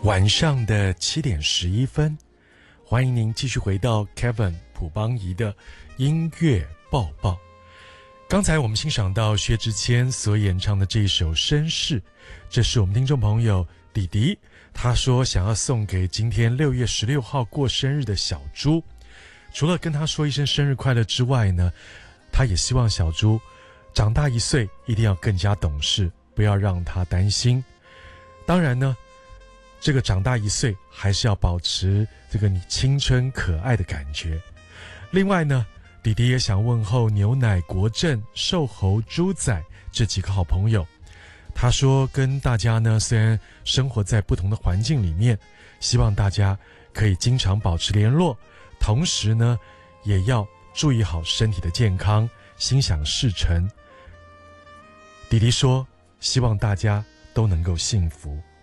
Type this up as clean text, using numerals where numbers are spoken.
晚上的7:11，欢迎您继续回到 Kevin 朴邦仪的音乐报报。刚才我们欣赏到薛之谦所演唱的这一首《绅士》，这是我们听众朋友弟弟，他说想要送给今天6月16号过生日的小猪。除了跟他说一声生日快乐之外呢，他也希望小猪长大1岁一定要更加懂事，不要让他担心。当然呢，这个长大1岁还是要保持这个你青春可爱的感觉。另外呢，弟弟也想问候牛奶、国正、瘦猴、猪仔这几个好朋友。他说跟大家呢虽然生活在不同的环境里面，希望大家可以经常保持联络，同时呢也要注意好身体的健康，心想事成。弟弟说希望大家都能够幸福。